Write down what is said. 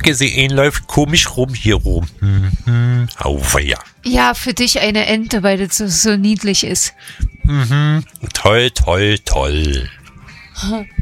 gesehen, läuft komisch rum hier rum. Auweia. Ja, für dich eine Ente, weil das so niedlich ist. Toll, toll, toll.